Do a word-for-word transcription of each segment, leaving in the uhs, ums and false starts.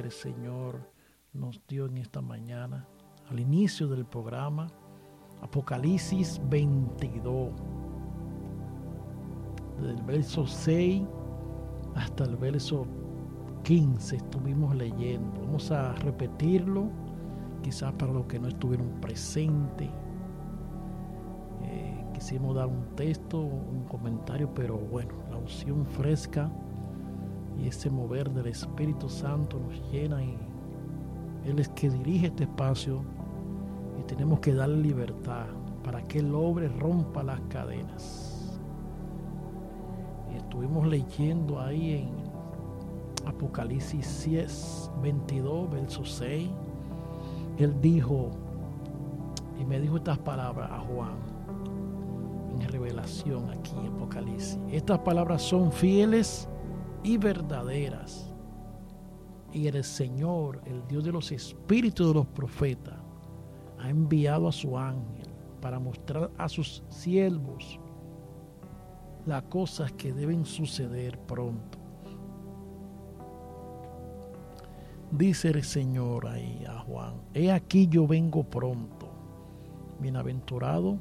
el Señor nos dio en esta mañana, al inicio del programa, Apocalipsis veintidós, del verso seis hasta el verso quince estuvimos leyendo. Vamos a repetirlo, quizás para los que no estuvieron presentes. Eh, quisimos dar un texto, un comentario, pero bueno, la unción fresca y ese mover del Espíritu Santo nos llena y Él es que dirige este espacio y tenemos que darle libertad para que Él obre, rompa las cadenas. Y estuvimos leyendo ahí en Apocalipsis veintidós, verso seis. Él dijo, y me dijo estas palabras a Juan en revelación aquí en Apocalipsis. Estas palabras son fieles y verdaderas. Y el Señor, el Dios de los espíritus de los profetas, ha enviado a su ángel para mostrar a sus siervos las cosas que deben suceder pronto. Dice el Señor ahí a Juan: he aquí yo vengo pronto. Bienaventurado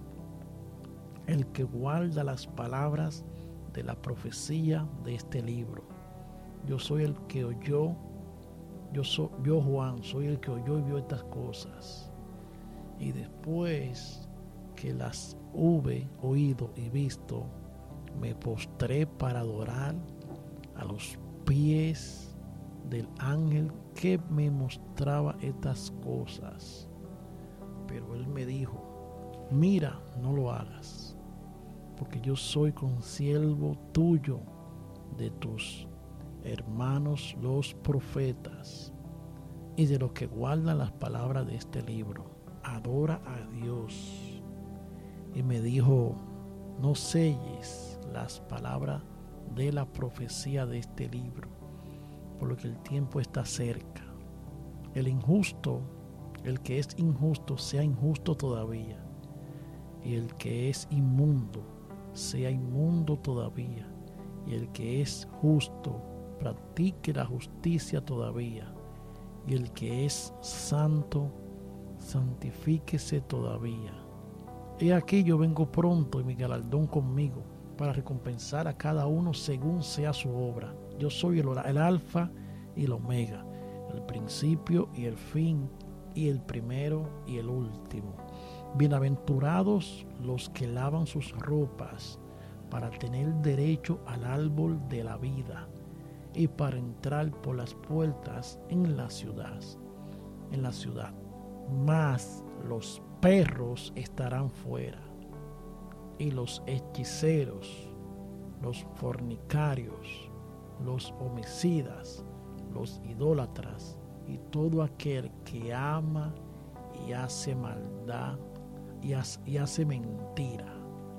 el que guarda las palabras de la profecía de este libro. Yo soy el que oyó, yo, soy, yo Juan, soy el que oyó y vio estas cosas. Y después que las hube oído y visto, me postré para adorar a los pies del ángel que me mostraba estas cosas. Pero él me dijo: mira, no lo hagas, porque yo soy consiervo tuyo, de tus hermanos los profetas, y de los que guardan las palabras de este libro. Adora a Dios. Y me dijo: no selles las palabras de la profecía de este libro, por lo que el tiempo está cerca. El injusto, el que es injusto, sea injusto todavía, y el que es inmundo, sea inmundo todavía, y el que es justo, practique la justicia todavía, y el que es santo, santifíquese todavía. He aquí yo vengo pronto, y mi galardón conmigo, para recompensar a cada uno según sea su obra. Yo soy el, el alfa y el omega, el principio y el fin, y el primero y el último. Bienaventurados los que lavan sus ropas para tener derecho al árbol de la vida y para entrar por las puertas en la ciudad. En la ciudad. Mas los perros estarán fuera, y los hechiceros, los fornicarios, los homicidas, los idólatras y todo aquel que ama y hace maldad y hace, y hace mentira.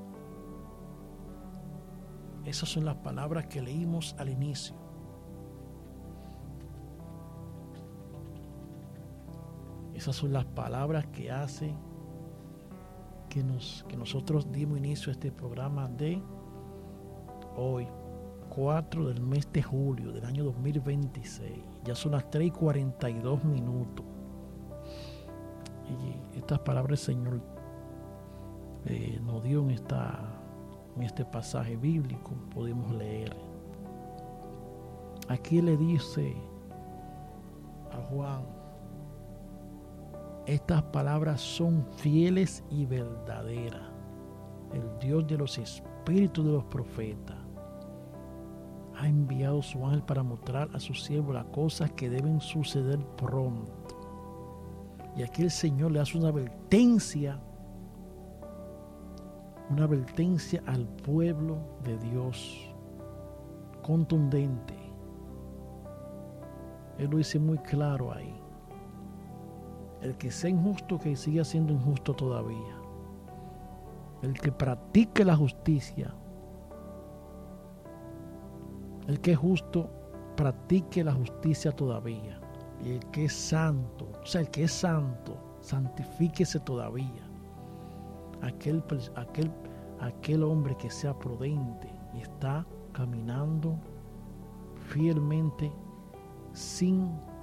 Esas son las palabras que leímos al inicio. Esas son las palabras que hacen que, nos, que nosotros dimos inicio a este programa de hoy, cuatro del mes de julio del año dos mil veintiséis. Ya son las tres y cuarenta y dos minutos. Y estas palabras el Señor eh, nos dio en, esta, en este pasaje bíblico, podemos leer. Aquí le dice a Juan: estas palabras son fieles y verdaderas. El Dios de los espíritus de los profetas ha enviado su ángel para mostrar a sus siervos las cosas que deben suceder pronto. Y aquí el Señor le hace una advertencia, una advertencia al pueblo de Dios, contundente. Él lo dice muy claro ahí. El que sea injusto, que siga siendo injusto todavía. El que practique la justicia, el que es justo, practique la justicia todavía. Y el que es santo, o sea, el que es santo, santifíquese todavía. Aquel, aquel, aquel hombre que sea prudente y está caminando fielmente sin